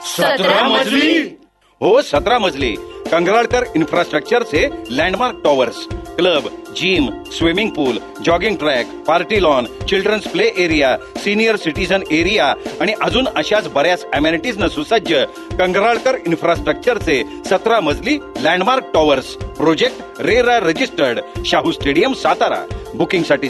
17 मजली? हो, 17 मजली. कंगराळकर इन्फ्रास्ट्रक्चरचे landmark towers, club, gym, swimming पूल, jogging track, party lawn, children's play area, senior citizen area आणि अजून अशाच बऱ्याच अमेनिटीजनं सुसज्ज कंगराळकर इन्फ्रास्ट्रक्चरचे 17 मजली landmark towers. Project RERA registered, Shahu stadium, Satara. बुकिंगसाठी